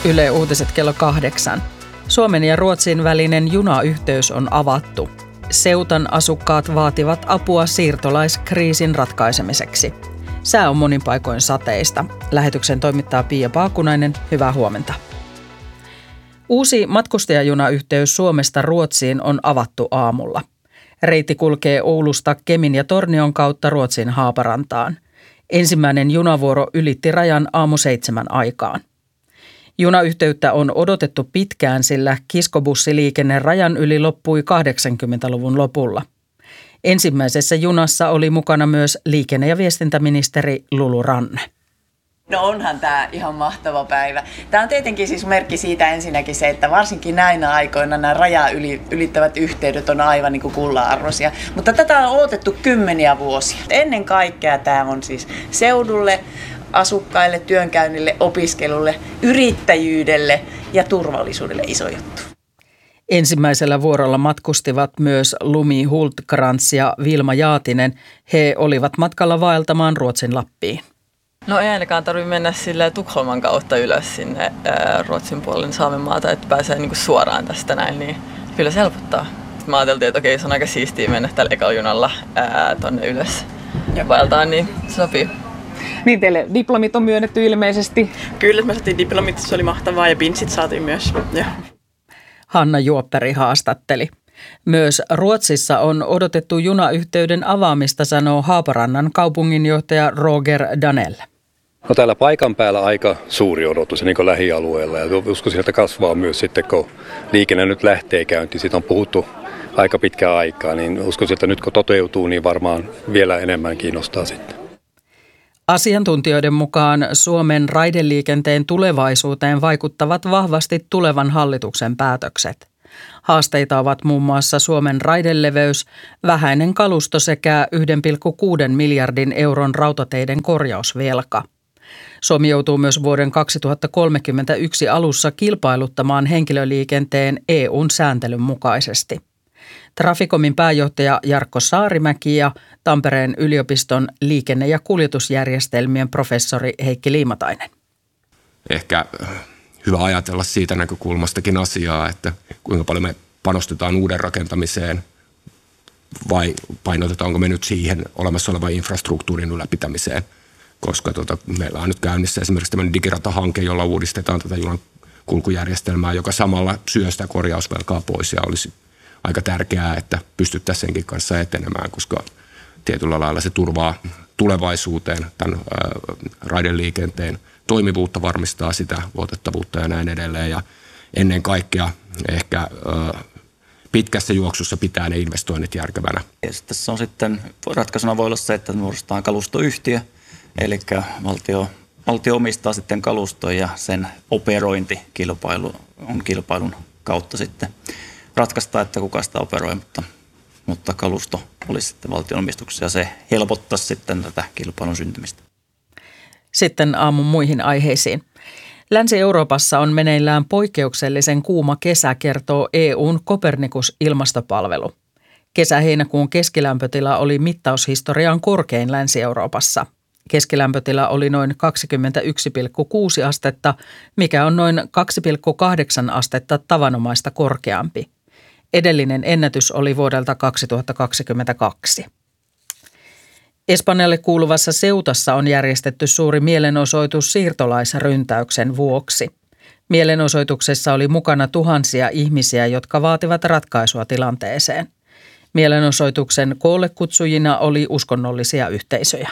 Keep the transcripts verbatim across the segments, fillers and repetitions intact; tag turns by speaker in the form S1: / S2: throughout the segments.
S1: Yle Uutiset kello kahdeksan. Suomen ja Ruotsin välinen junayhteys on avattu. Ceutan asukkaat vaativat apua siirtolaiskriisin ratkaisemiseksi. Sää on monin paikoin sateista. Lähetyksen toimittaa Pia Paakunainen. Hyvää huomenta. Uusi matkustajajunayhteys Suomesta Ruotsiin on avattu aamulla. Reitti kulkee Oulusta Kemin ja Tornion kautta Ruotsin Haaparantaan. Ensimmäinen junavuoro ylitti rajan aamu seitsemän aikaan. Junayhteyttä on odotettu pitkään, sillä kiskobussiliikenne rajan yli loppui kahdeksankymmentäluvun lopulla. Ensimmäisessä junassa oli mukana myös liikenne- ja viestintäministeri Lulu Ranne.
S2: No onhan tämä ihan mahtava päivä. Tämä on tietenkin siis merkki siitä ensinnäkin se, että varsinkin näinä aikoina nämä rajaa yli, ylittävät yhteydet on aivan niin kuin kullanarvoisia. Mutta tätä on odotettu kymmeniä vuosia. Ennen kaikkea tämä on siis seudulle, asukkaille, työnkäynnille, opiskelulle, yrittäjyydelle ja turvallisuudelle iso juttu.
S1: Ensimmäisellä vuorolla matkustivat myös Lumi Hultkrantz ja Vilma Jaatinen. He olivat matkalla vaeltamaan Ruotsin Lappiin.
S3: No ei ainakaan tarvitse mennä sille Tukholman kautta ylös sinne ää, Ruotsin puolelle Saamenmaalta, että pääsee niinku suoraan tästä näin, niin kyllä se helpottaa. Sitten mä ajateltiin, että okei, se on aika siistiä mennä tällä ekalla junalla ää, tonne ylös vaeltaan, niin se sopii.
S4: Niin teille diplomit on myönnetty ilmeisesti.
S5: Kyllä, me saatiin diplomit, se oli mahtavaa ja pinsit saatiin myös. Ja.
S1: Hanna Juopperi haastatteli. Myös Ruotsissa on odotettu junayhteyden avaamista, sanoo Haaparannan kaupunginjohtaja Roger Danell.
S6: No täällä paikan päällä aika suuri odotus niin kuin lähialueella ja uskon sieltä kasvaa myös sitten, kun liikenne nyt lähtee käyntiin. Siitä on puhuttu aika pitkään aikaa, niin uskon, että nyt kun toteutuu, niin varmaan vielä enemmän kiinnostaa sitten.
S1: Asiantuntijoiden mukaan Suomen raideliikenteen tulevaisuuteen vaikuttavat vahvasti tulevan hallituksen päätökset. Haasteita ovat muun muassa Suomen raideleveys, vähäinen kalusto sekä yksi pilkku kuusi miljardin euron rautateiden korjausvelka. Suomi joutuu myös vuoden kaksituhattakolmekymmentäyksi alussa kilpailuttamaan henkilöliikenteen E U:n sääntelyn mukaisesti. Traficomin pääjohtaja Jarkko Saarimäki ja Tampereen yliopiston liikenne- ja kuljetusjärjestelmien professori Heikki Liimatainen.
S7: Ehkä hyvä ajatella siitä näkökulmastakin asiaa, että kuinka paljon me panostetaan uuden rakentamiseen vai painotetaanko me nyt siihen olemassa olevan infrastruktuurin ylläpitämiseen. Koska tuota, meillä on nyt käynnissä esimerkiksi tämmöinen digirata-hanke, jolla uudistetaan tätä junan kulkujärjestelmää, joka samalla syö sitä korjausvelkaa pois ja olisi aika tärkeää, että pystyttäisiin senkin kanssa etenemään, koska tietyllä lailla se turvaa tulevaisuuteen tämän ää, raideliikenteen toimivuutta, varmistaa sitä luotettavuutta ja näin edelleen. Ja ennen kaikkea ehkä ää, pitkässä juoksussa pitää ne investoinnit järkevänä.
S8: Ja tässä on sitten, ratkaisuna voi olla se, että muodostetaan kalustoyhtiö, eli valtio, valtio omistaa sitten kaluston ja sen operointi kilpailu, on kilpailun kautta sitten ratkaista, että kuka sitä operoi, mutta, mutta kalusto olisi sitten valtion omistuksessa ja se helpottaisi sitten tätä kilpailun syntymistä.
S1: Sitten aamun muihin aiheisiin. Länsi-Euroopassa on meneillään poikkeuksellisen kuuma kesä, kertoo E U:n Copernicus-ilmastopalvelu. Kesä-heinäkuun keskilämpötila oli mittaushistorian korkein Länsi-Euroopassa. Keskilämpötila oli noin kaksikymmentäyksi pilkku kuusi astetta, mikä on noin kaksi pilkku kahdeksan astetta tavanomaista korkeampi. Edellinen ennätys oli vuodelta kaksituhattakaksikymmentäkaksi. Espanjalle kuuluvassa Ceutassa on järjestetty suuri mielenosoitus siirtolaisryntäyksen vuoksi. Mielenosoituksessa oli mukana tuhansia ihmisiä, jotka vaativat ratkaisua tilanteeseen. Mielenosoituksen koollekutsujina oli uskonnollisia yhteisöjä.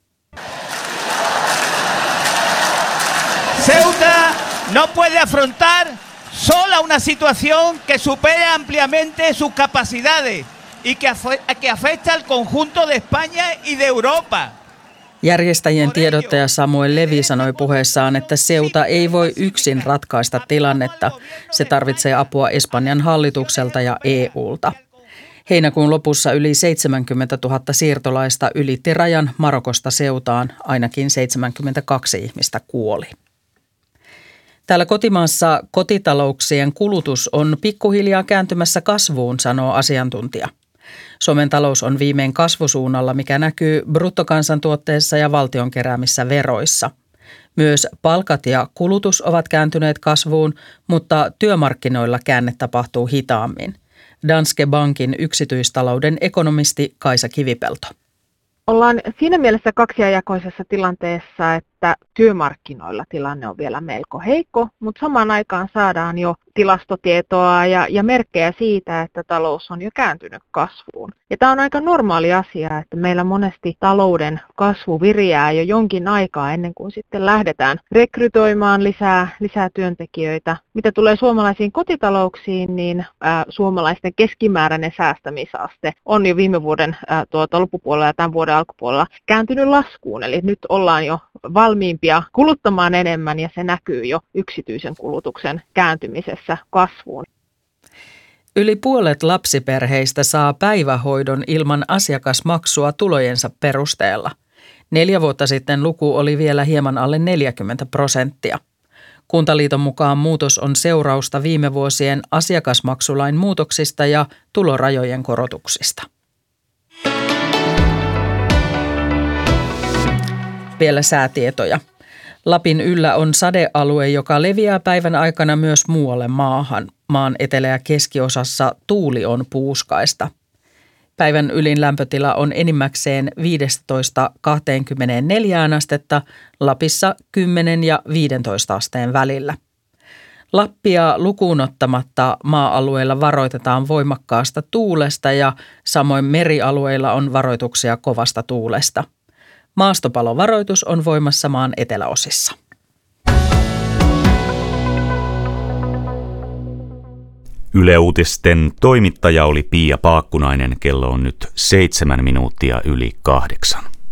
S9: Ceuta no puede afrontar sola una situación que supere ampliamente sus capacidades y que, que afecta al conjunto de España y de Europa.
S1: Järjestäjien tiedottaja Samuel Levi sanoi puheessaan, että Ceuta ei voi yksin ratkaista tilannetta. Se tarvitsee apua Espanjan hallitukselta ja E U:lta. Heinäkuun lopussa yli seitsemänkymmentätuhatta siirtolaista ylitti rajan Marokosta Ceutaan, ainakin seitsemänkymmentäkaksi ihmistä kuoli. Täällä kotimaassa kotitalouksien kulutus on pikkuhiljaa kääntymässä kasvuun, sanoo asiantuntija. Suomen talous on viimein kasvusuunnalla, mikä näkyy bruttokansantuotteessa ja valtion keräämissä veroissa. Myös palkat ja kulutus ovat kääntyneet kasvuun, mutta työmarkkinoilla käänne tapahtuu hitaammin. Danske Bankin yksityistalouden ekonomisti Kaisa Kivipelto.
S10: Ollaan siinä mielessä kaksijakoisessa tilanteessa, että työmarkkinoilla tilanne on vielä melko heikko, mutta samaan aikaan saadaan jo tilastotietoa ja, ja merkkejä siitä, että talous on jo kääntynyt kasvuun. Ja tämä on aika normaali asia, että meillä monesti talouden kasvu viriää jo jonkin aikaa ennen kuin sitten lähdetään rekrytoimaan lisää, lisää työntekijöitä. Mitä tulee suomalaisiin kotitalouksiin, niin ää, suomalaisten keskimääräinen säästämisaste on jo viime vuoden ää, tuota, loppupuolella ja tämän vuoden alkupuolella kääntynyt laskuun. Eli nyt ollaan jo valmiimpia kuluttamaan enemmän ja se näkyy jo yksityisen kulutuksen kääntymisessä kasvuun.
S1: Yli puolet lapsiperheistä saa päivähoidon ilman asiakasmaksua tulojensa perusteella. Neljä vuotta sitten luku oli vielä hieman alle neljäkymmentä prosenttia. Kuntaliiton mukaan muutos on seurausta viime vuosien asiakasmaksulain muutoksista ja tulorajojen korotuksista. Vielä säätietoja. Lapin yllä on sadealue, joka leviää päivän aikana myös muualle maahan. Maan etelä- ja keskiosassa tuuli on puuskaista. Päivän ylin lämpötila on enimmäkseen viisitoista kaksikymmentäneljä astetta, Lapissa kymmenen ja viisitoista asteen välillä. Lappia lukuun ottamatta maa-alueilla varoitetaan voimakkaasta tuulesta ja samoin merialueilla on varoituksia kovasta tuulesta. Maastopalovaroitus on voimassa maan eteläosissa.
S11: Yle Uutisten toimittaja oli Pia Paakkunainen. Kello on nyt seitsemän minuuttia yli kahdeksan.